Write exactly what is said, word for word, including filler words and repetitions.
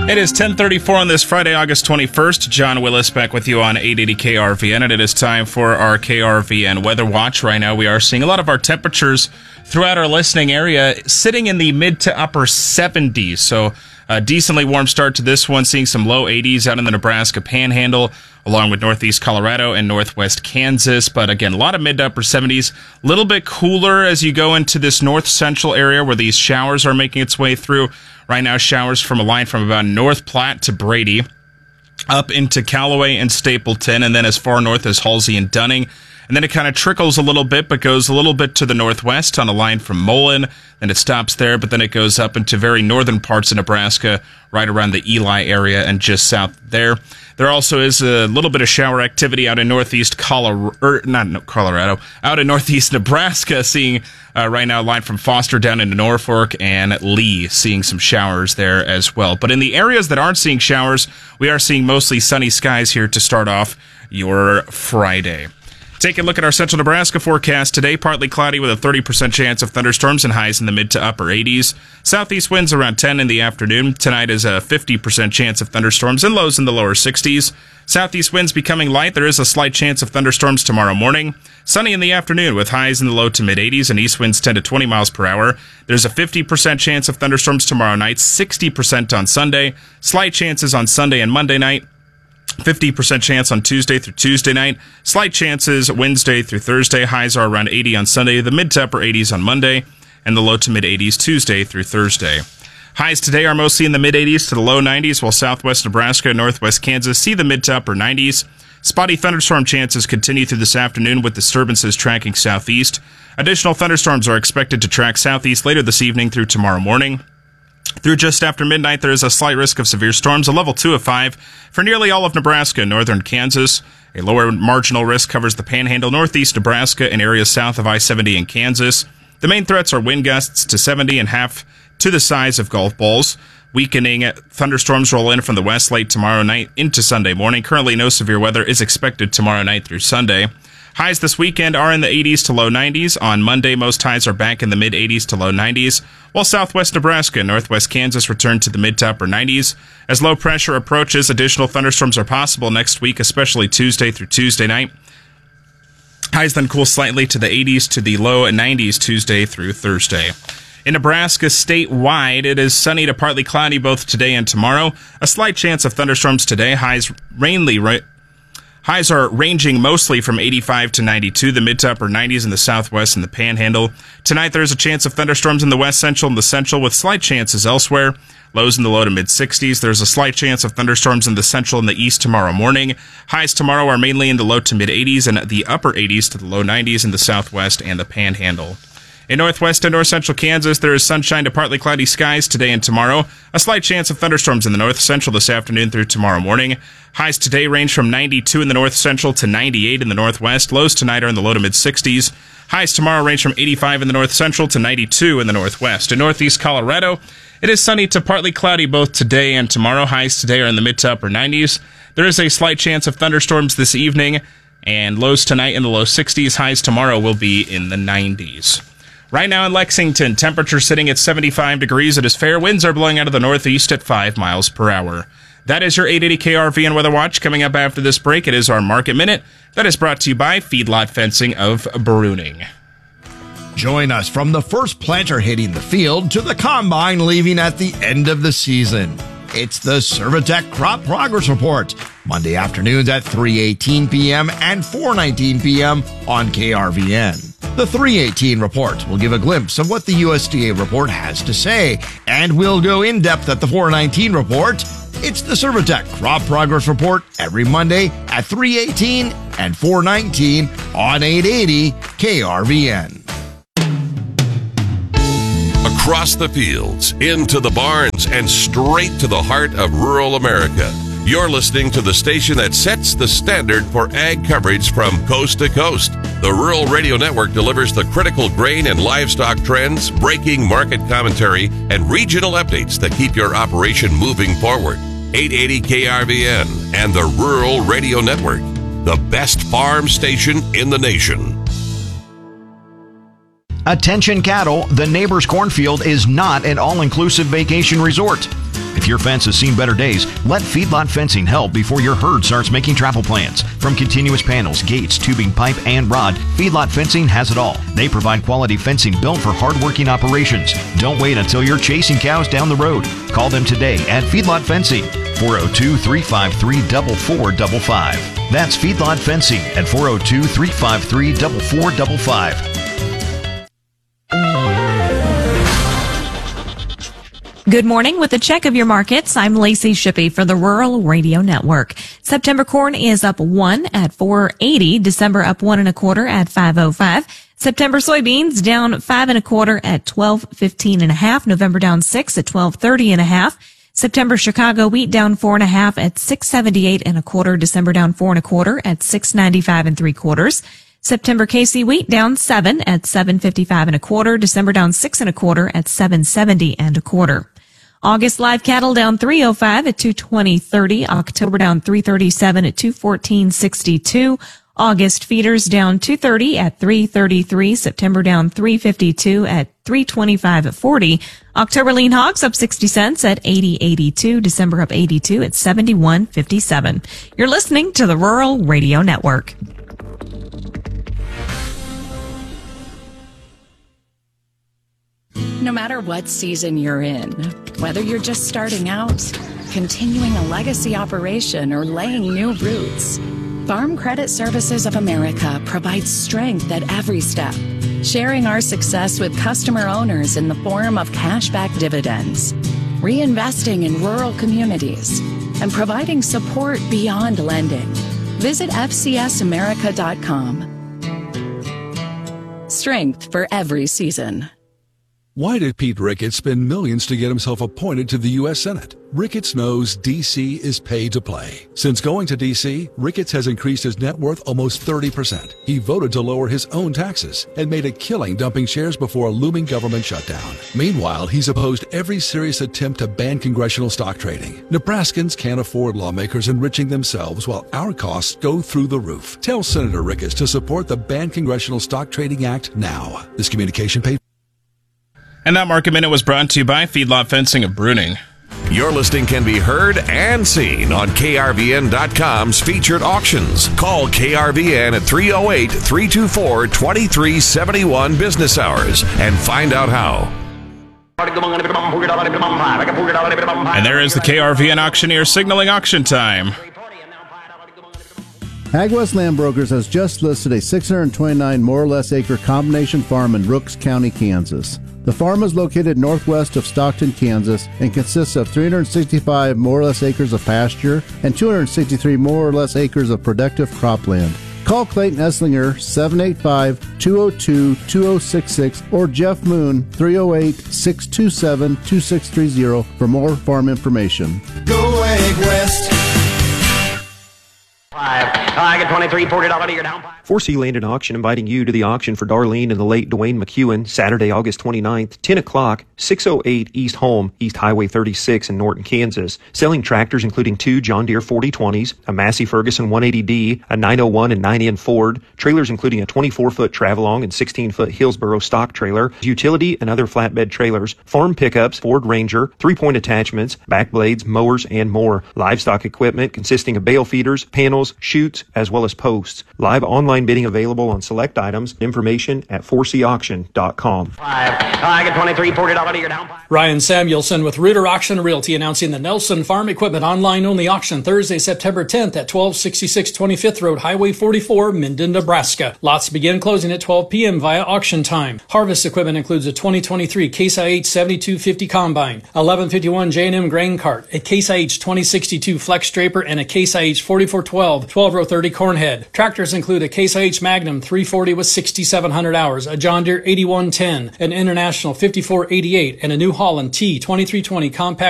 It is ten thirty-four on this Friday, August twenty-first. John Willis back with you on eight eighty K R V N, and it is time for our K R V N Weather Watch. Right now, we are seeing a lot of our temperatures throughout our listening area sitting in the mid to upper seventies. So a decently warm start to this one, seeing some low eighties out in the Nebraska Panhandle, along with northeast Colorado and northwest Kansas. But again, a lot of mid to upper seventies. A little bit cooler as you go into this north central area where these showers are making its way through. Right now, showers from a line from about North Platte to Brady, up into Callaway and Stapleton, and then as far north as Halsey and Dunning. And then it kind of trickles a little bit, but goes a little bit to the northwest on a line from Mullen. Then it stops there, but then it goes up into very northern parts of Nebraska, right around the Eli area and just south there. There also is a little bit of shower activity out in northeast Colorado, er, not Colorado, out in northeast Nebraska, seeing uh, right now a line from Foster down into Norfolk, and Lee seeing some showers there as well. But in the areas that aren't seeing showers, we are seeing mostly sunny skies here to start off your Friday. Take a look at our central Nebraska forecast today. Partly cloudy with a thirty percent chance of thunderstorms and highs in the mid to upper eighties. Southeast winds around ten in the afternoon. Tonight is a fifty percent chance of thunderstorms and lows in the lower sixties. Southeast winds becoming light. There is a slight chance of thunderstorms tomorrow morning. Sunny in the afternoon with highs in the low to mid eighties and east winds ten to twenty miles per hour. There's a fifty percent chance of thunderstorms tomorrow night, sixty percent on Sunday. Slight chances on Sunday and Monday night. fifty percent chance on Tuesday through Tuesday night. Slight chances Wednesday through Thursday. Highs are around eighty on Sunday, the mid to upper eighties on Monday, and the low to mid eighties Tuesday through Thursday. Highs today are mostly in the mid eighties to the low nineties, while southwest Nebraska and northwest Kansas see the mid to upper nineties. Spotty thunderstorm chances continue through this afternoon with disturbances tracking southeast. Additional thunderstorms are expected to track southeast later this evening through tomorrow morning. Through just after midnight, there is a slight risk of severe storms, a level two of five for nearly all of Nebraska and northern Kansas. A lower marginal risk covers the Panhandle, northeast Nebraska, and areas south of I seventy in Kansas. The main threats are wind gusts to seventy and half to the size of golf balls. Weakening thunderstorms roll in from the west late tomorrow night into Sunday morning. Currently, no severe weather is expected tomorrow night through Sunday. Highs this weekend are in the eighties to low nineties. On Monday, most highs are back in the mid eighties to low nineties, while southwest Nebraska and northwest Kansas return to the mid to upper nineties. As low pressure approaches, additional thunderstorms are possible next week, especially Tuesday through Tuesday night. Highs then cool slightly to the eighties to the low nineties Tuesday through Thursday. In Nebraska statewide, it is sunny to partly cloudy both today and tomorrow. A slight chance of thunderstorms today. Highs mainly right. Highs are ranging mostly from eighty-five to ninety-two, the mid to upper nineties in the southwest and the Panhandle. Tonight there is a chance of thunderstorms in the west central and the central with slight chances elsewhere. Lows in the low to mid sixties. There's a slight chance of thunderstorms in the central and the east tomorrow morning. Highs tomorrow are mainly in the low to mid eighties and the upper eighties to the low nineties in the southwest and the Panhandle. In northwest and north central Kansas, there is sunshine to partly cloudy skies today and tomorrow. A slight chance of thunderstorms in the north central this afternoon through tomorrow morning. Highs today range from ninety-two in the north central to ninety-eight in the northwest. Lows tonight are in the low to mid sixties. Highs tomorrow range from eighty-five in the north central to ninety-two in the northwest. In northeast Colorado, it is sunny to partly cloudy both today and tomorrow. Highs today are in the mid to upper nineties. There is a slight chance of thunderstorms this evening, and lows tonight in the low sixties. Highs tomorrow will be in the nineties. Right now in Lexington, temperature sitting at seventy-five degrees. It is fair. Winds are blowing out of the northeast at five miles per hour. That is your eight eighty K R V N Weather Watch. Coming up after this break, it is our Market Minute. That is brought to you by Feedlot Fencing of Bruning. Join us from the first planter hitting the field to the combine leaving at the end of the season. It's the Servitech Crop Progress Report, Monday afternoons at three eighteen p.m. and four nineteen p.m. on K R V N. The three eighteen report will give a glimpse of what the U S D A report has to say, and we'll go in-depth at the four nineteen report. It's the Servitech Crop Progress Report every Monday at three eighteen and four nineteen on eight eighty K R V N. Across the fields, into the barns, and straight to the heart of rural America. You're listening to the station that sets the standard for ag coverage from coast to coast. The Rural Radio Network delivers the critical grain and livestock trends, breaking market commentary, and regional updates that keep your operation moving forward. eight eighty K R V N and the Rural Radio Network, the best farm station in the nation. Attention cattle, the neighbor's cornfield is not an all-inclusive vacation resort. If your fence has seen better days, let Feedlot Fencing help before your herd starts making travel plans. From continuous panels, gates, tubing, pipe, and rod, Feedlot Fencing has it all. They provide quality fencing built for hard-working operations. Don't wait until you're chasing cows down the road. Call them today at Feedlot Fencing, four oh two, three five three, four four five five. That's Feedlot Fencing at four oh two, three five three, four four five five. Good morning. With a check of your markets, I'm Lacey Shippey for the Rural Radio Network. September corn is up one at four eighty. December up one and a quarter at five oh five. September soybeans down five and a quarter at twelve fifteen and a half. November down six at twelve thirty and a half. September Chicago wheat down four and a half at six seventy-eight and a quarter. December down four and a quarter at six ninety-five and three quarters. September K C wheat down seven at seven fifty-five and a quarter. December down six and a quarter at seven seventy and a quarter. August live cattle down three oh five at two twenty thirty. October down three thirty-seven at two fourteen sixty-two. August feeders down two thirty at three thirty-three. September down three fifty-two at three twenty-five forty. October lean hogs up sixty cents at eighty eighty-two. December up eighty-two at seventy-one fifty-seven. You're listening to the Rural Radio Network. No matter what season you're in, whether you're just starting out, continuing a legacy operation, or laying new roots, Farm Credit Services of America provides strength at every step, sharing our success with customer owners in the form of cashback dividends, reinvesting in rural communities, and providing support beyond lending. Visit F C S America dot com. Strength for every season. Why did Pete Ricketts spend millions to get himself appointed to the U S Senate? Ricketts knows D C is pay to play. Since going to D C, Ricketts has increased his net worth almost thirty percent. He voted to lower his own taxes and made a killing dumping shares before a looming government shutdown. Meanwhile, he's opposed every serious attempt to ban congressional stock trading. Nebraskans can't afford lawmakers enriching themselves while our costs go through the roof. Tell Senator Ricketts to support the Ban Congressional Stock Trading Act now. This communication paid. And that Market Minute was brought to you by Feedlot Fencing of Bruning. Your listing can be heard and seen on K R V N dot com's featured auctions. Call K R V N at three oh eight, three two four, two three seven one business hours and find out how. And there is the K R V N auctioneer signaling auction time. AgWest Land Brokers has just listed a six hundred twenty-nine more or less acre combination farm in Rooks County, Kansas. The farm is located northwest of Stockton, Kansas, and consists of three hundred sixty-five more or less acres of pasture and two hundred sixty-three more or less acres of productive cropland. Call Clayton Esslinger, seven eight five, two oh two, two oh six six, or Jeff Moon, three oh eight, six two seven, two six three oh for more farm information. Go AgWest! I get twenty-three, forty dollars you're down. four C Land and Auction inviting you to the auction for Darlene and the late Dwayne McEwen, Saturday, August twenty-ninth, ten o'clock, six oh eight East Home, East Highway thirty-six in Norton, Kansas. Selling tractors including two John Deere forty twenties, a Massey Ferguson one eighty D, a nine oh one and nine N Ford, trailers including a twenty-four foot Travelong and sixteen foot Hillsboro stock trailer, utility and other flatbed trailers, farm pickups, Ford Ranger, three-point attachments, back blades, mowers, and more. Livestock equipment consisting of bale feeders, panels, chutes, as well as posts. Live online bidding available on select items. Information at four c auction dot com. I get twenty-three, forty dollars you're down. Ryan Samuelson with Reuter Auction Realty announcing the Nelson Farm Equipment online-only auction Thursday, September tenth at twelve sixty-six twenty-fifth Road, Highway forty-four, Minden, Nebraska. Lots begin closing at twelve p.m. via auction time. Harvest equipment includes a twenty twenty-three Case I H seventy-two fifty Combine, eleven fifty-one J and M Grain Cart, a Case I H twenty sixty-two Flex Draper, and a Case I H forty-four twelve twelve row thirty Corn Head. Tractors include a Case I H Magnum three forty with sixty-seven hundred hours, a John Deere eighty-one ten, an International fifty-four eighty-eight, and a New Holland T twenty-three twenty Compact